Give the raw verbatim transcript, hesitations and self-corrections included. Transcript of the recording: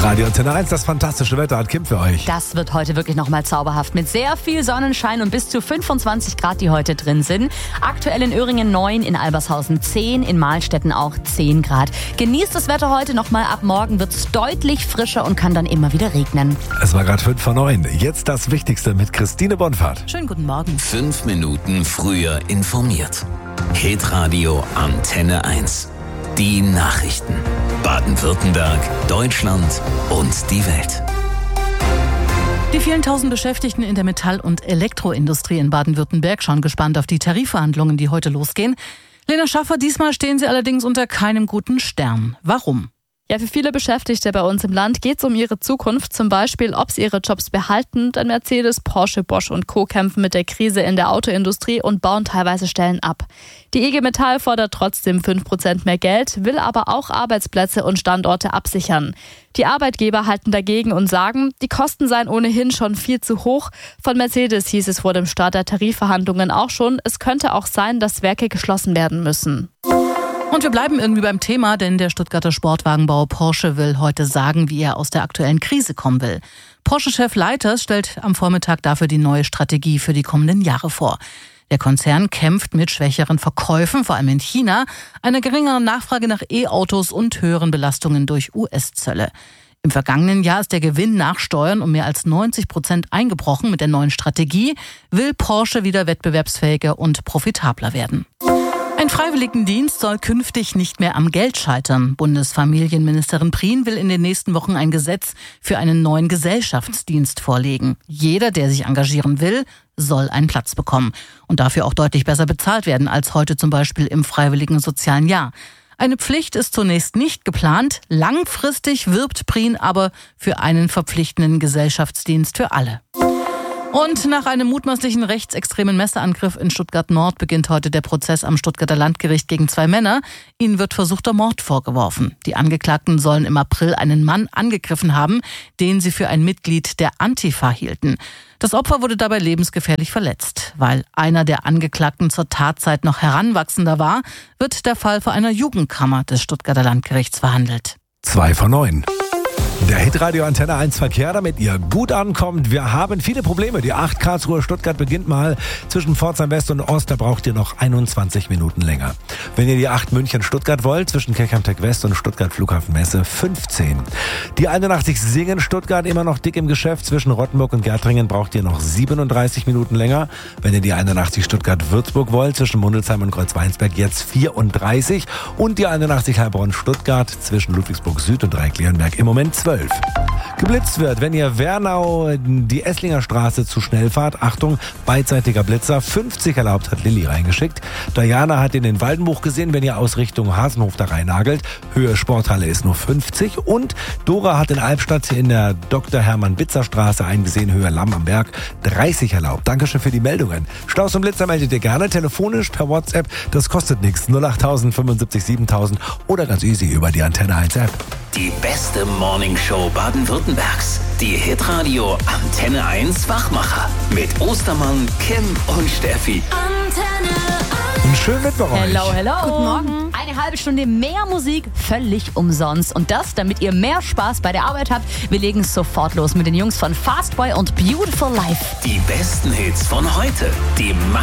Radio Antenne eins, das fantastische Wetter hat Kim für euch. Das wird heute wirklich nochmal zauberhaft mit sehr viel Sonnenschein und bis zu fünfundzwanzig Grad, die heute drin sind. Aktuell in Öhringen neun, in Albershausen zehn, in Mahlstetten auch zehn Grad. Genießt das Wetter heute nochmal, ab morgen wird es deutlich frischer und kann dann immer wieder regnen. Es war gerade fünf vor neun. Jetzt das Wichtigste mit Christine Bonfahrt. Schönen guten Morgen. Fünf Minuten früher informiert. Hitradio Antenne eins. Die Nachrichten. Baden-Württemberg, Deutschland und die Welt. Die vielen tausend Beschäftigten in der Metall- und Elektroindustrie in Baden-Württemberg schauen gespannt auf die Tarifverhandlungen, die heute losgehen. Lena Schaffer, diesmal stehen sie allerdings unter keinem guten Stern. Warum? Ja, für viele Beschäftigte bei uns im Land geht es um ihre Zukunft, zum Beispiel, ob sie ihre Jobs behalten. Denn Mercedes, Porsche, Bosch und Co. kämpfen mit der Krise in der Autoindustrie und bauen teilweise Stellen ab. Die I G Metall fordert trotzdem fünf Prozent mehr Geld, will aber auch Arbeitsplätze und Standorte absichern. Die Arbeitgeber halten dagegen und sagen, die Kosten seien ohnehin schon viel zu hoch. Von Mercedes hieß es vor dem Start der Tarifverhandlungen auch schon, es könnte auch sein, dass Werke geschlossen werden müssen. Und wir bleiben irgendwie beim Thema, denn der Stuttgarter Sportwagenbauer Porsche will heute sagen, wie er aus der aktuellen Krise kommen will. Porsche-Chef Leiters stellt am Vormittag dafür die neue Strategie für die kommenden Jahre vor. Der Konzern kämpft mit schwächeren Verkäufen, vor allem in China, einer geringeren Nachfrage nach E-Autos und höheren Belastungen durch U S-Zölle. Im vergangenen Jahr ist der Gewinn nach Steuern um mehr als neunzig Prozent eingebrochen. Mit der neuen Strategie will Porsche wieder wettbewerbsfähiger und profitabler werden. Ein Freiwilligendienst soll künftig nicht mehr am Geld scheitern. Bundesfamilienministerin Prien will in den nächsten Wochen ein Gesetz für einen neuen Gesellschaftsdienst vorlegen. Jeder, der sich engagieren will, soll einen Platz bekommen und dafür auch deutlich besser bezahlt werden als heute zum Beispiel im freiwilligen sozialen Jahr. Eine Pflicht ist zunächst nicht geplant. Langfristig wirbt Prien aber für einen verpflichtenden Gesellschaftsdienst für alle. Und nach einem mutmaßlichen rechtsextremen Messerangriff in Stuttgart-Nord beginnt heute der Prozess am Stuttgarter Landgericht gegen zwei Männer. Ihnen wird versuchter Mord vorgeworfen. Die Angeklagten sollen im April einen Mann angegriffen haben, den sie für ein Mitglied der Antifa hielten. Das Opfer wurde dabei lebensgefährlich verletzt. Weil einer der Angeklagten zur Tatzeit noch Heranwachsender war, wird der Fall vor einer Jugendkammer des Stuttgarter Landgerichts verhandelt. Zwei vor neun. Der Hitradio Antenne eins Verkehr, damit ihr gut ankommt. Wir haben viele Probleme. Die acht Karlsruhe Stuttgart beginnt mal zwischen Pforzheim West und Ost. Da braucht ihr noch einundzwanzig Minuten länger. Wenn ihr die acht München Stuttgart wollt, zwischen Kirchheim-Tech West und Stuttgart Flughafen Messe fünfzehn. Die einundachtzig Singen Stuttgart immer noch dick im Geschäft. Zwischen Rottenburg und Gärtringen braucht ihr noch siebenunddreißig Minuten länger. Wenn ihr die einundachtzig Stuttgart Würzburg wollt, zwischen Mundelsheim und Kreuzweinsberg jetzt vierunddreißig. Und die einundachtzig Heilbronn Stuttgart zwischen Ludwigsburg Süd und Dreieckleonberg im Moment zwölf. Geblitzt wird, wenn ihr Wernau die Esslinger Straße zu schnell fahrt. Achtung, beidseitiger Blitzer, fünfzig erlaubt, hat Lilly reingeschickt. Diana hat in den Waldenbuch gesehen, wenn ihr aus Richtung Hasenhof da reinnagelt. Höhe Sporthalle ist nur fünfzig. Und Dora hat in Albstadt in der Doktor Hermann Bitzer Straße eingesehen, Höhe Lamm am Berg, dreißig erlaubt. Dankeschön für die Meldungen. Staus und Blitzer meldet ihr gerne telefonisch per WhatsApp. Das kostet nichts. null acht fünfundsiebzig siebentausend oder ganz easy über die Antenne eins App. Die beste Morningshow Baden-Württembergs. Die Hitradio Antenne eins Wachmacher. Mit Ostermann, Kim und Steffi. Antenne eins. Einen schönen Mittwoch euch. Hello, hello. Guten Morgen. Eine halbe Stunde mehr Musik, völlig umsonst. Und das, damit ihr mehr Spaß bei der Arbeit habt. Wir legen sofort los mit den Jungs von Fastboy und Beautiful Life. Die besten Hits von heute. Die